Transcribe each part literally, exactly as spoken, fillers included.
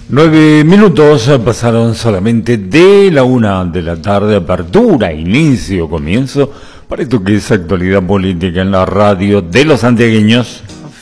Nueve minutos pasaron solamente de la una de la tarde, apertura, inicio, comienzo, para esto que es actualidad política en la radio de los santiagueños.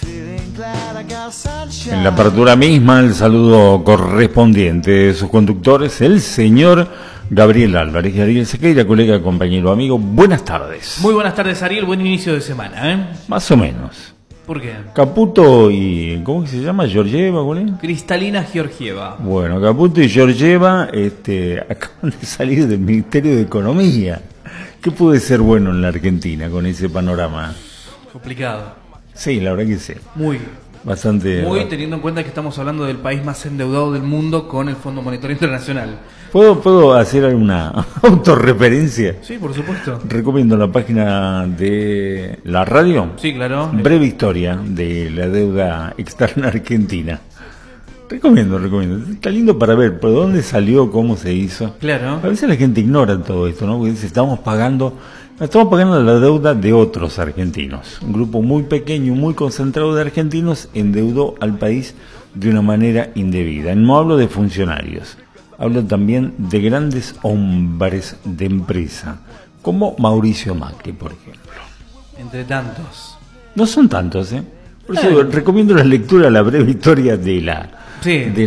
En la apertura misma, el saludo correspondiente de sus conductores, el señor Gabriel Álvarez y Ariel Sequeira, colega, compañero, amigo. Buenas tardes. Muy buenas tardes, Ariel. Buen inicio de semana, ¿eh? Más o menos. ¿Por qué? Caputo y... ¿cómo que se llama? ¿Georgieva? ¿Cuál es? Cristalina Georgieva. Bueno, Caputo y Georgieva este, acaban de salir del Ministerio de Economía. ¿Qué puede ser bueno en la Argentina con ese panorama? Complicado. Sí, la verdad que sí. Muy. Bastante... Muy, teniendo en cuenta que estamos hablando del país más endeudado del mundo con el Fondo Monetario Internacional. ¿Puedo, ¿Puedo hacer alguna autorreferencia? Sí, por supuesto. Recomiendo la página de la radio. Sí, claro. Breve historia de la deuda externa argentina. Recomiendo, recomiendo. Está lindo para ver por dónde salió, cómo se hizo. Claro. A veces la gente ignora todo esto, ¿no? Porque dice, estamos pagando, estamos pagando la deuda de otros argentinos. Un grupo muy pequeño, muy concentrado de argentinos endeudó al país de una manera indebida. No hablo de funcionarios. Hablo también de grandes hombres de empresa, como Mauricio Macri, por ejemplo. Entre tantos. No son tantos, ¿eh? Por eso eh. recomiendo la lectura, la breve historia de la... Sí. De